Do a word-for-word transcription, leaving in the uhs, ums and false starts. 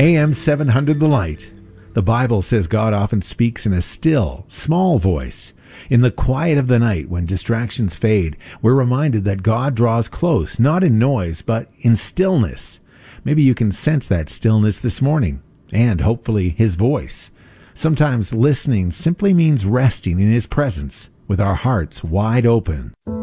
A M seven hundred The Light. The Bible says God often speaks in a still, small voice. In the quiet of the night, when distractions fade, we're reminded that God draws close, not in noise, but in stillness. Maybe you can sense that stillness this morning, and hopefully His voice. Sometimes listening simply means resting in His presence with our hearts wide open.